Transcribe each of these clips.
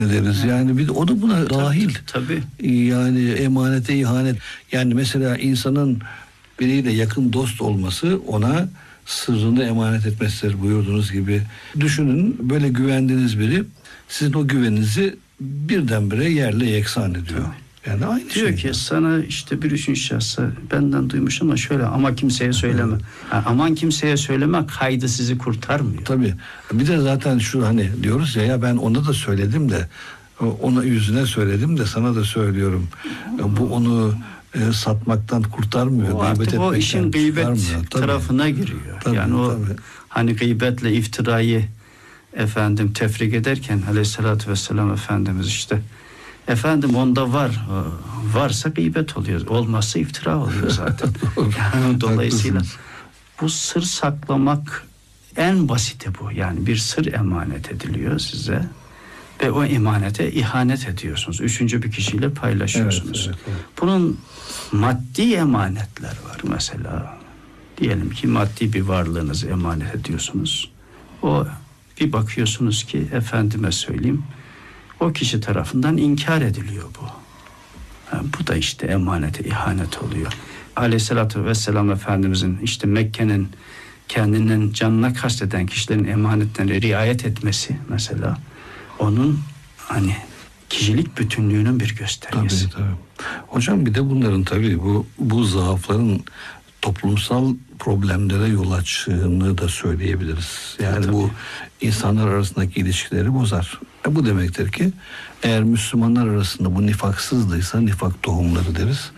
ederiz. Yani bir de o da buna dahil. Tabii. Yani emanete ihanet. Yani mesela insanın biriyle yakın dost olması ona sırrını emanet etmesidir buyurduğunuz gibi. Düşünün, böyle güvendiğiniz biri sizin o güveninizi birdenbire yerle yeksan ediyor. Tabii. Yani aynı Diyor şey. ki sana işte bir üçüncü şahsa benden duymuş ama şöyle, ama kimseye söyleme. Ha, aman kimseye söyleme kaydı sizi kurtarmıyor. Tabii. Bir de zaten şu, hani diyoruz ya ben ona da söyledim de, ona yüzüne söyledim de sana da söylüyorum. Bu onu satmaktan kurtarmıyor. O artık o işin gıybet kurtarmıyor. tarafına giriyor. Tabii, yani o tabii. hani gıybetle iftirayı tefrik ederken Aleyhisselatü Vesselam Efendimiz işte efendim onda varsa gıybet oluyor, olmazsa iftira oluyor zaten. Yani dolayısıyla Haklısınız. bu sır saklamak en basiti bu. Yani bir sır emanet ediliyor size ve o emanete ihanet ediyorsunuz. Üçüncü bir kişiyle paylaşıyorsunuz. Evet. Bunun maddi emanetler var mesela. Diyelim ki maddi bir varlığınızı emanet ediyorsunuz. O bir bakıyorsunuz ki efendime söyleyeyim o kişi tarafından inkar ediliyor bu. Yani bu da işte emanete ihanet oluyor. Aleyhissalatü vesselam Efendimizin işte Mekke'nin kendinin canına kasteden kişilerin emanetlerine riayet etmesi mesela onun hani kişilik bütünlüğünün bir göstergesi. Tabii. Hocam bir de bunların tabii bu zaafların toplumsal problemlere yol açtığını da söyleyebiliriz. Yani Tabii. bu insanlar arasındaki ilişkileri bozar. Bu demektir ki eğer Müslümanlar arasında bu nifaksızlıysa, nifak tohumları deriz.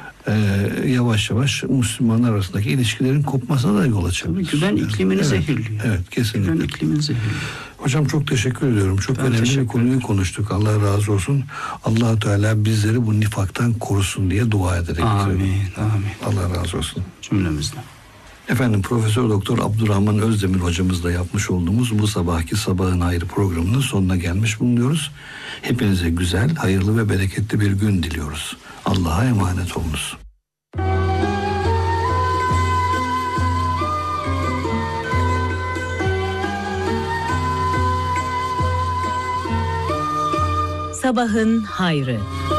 Yavaş yavaş Müslümanlar arasındaki ilişkilerin kopmasına da yol açabilir. Güven iklimini zehirliyor. Evet, kesinlikle. Güven iklimini zehirliyor. Hocam çok teşekkür ediyorum. Çok Ben önemli bir teşekkür konuyu konuştuk. Allah razı olsun. Allah-u Teala bizleri bu nifaktan korusun diye dua ederek Amin, bitiriyorum. amin. Allah razı olsun. Cümlemizden. Efendim, Profesör Doktor Abdurrahman Özdemir hocamızla yapmış olduğumuz bu sabahki Sabahın Hayrı programının sonuna gelmiş bulunuyoruz. Hepinize güzel, hayırlı ve bereketli bir gün diliyoruz. Allah'a emanet olunuz. Sabahın Hayrı.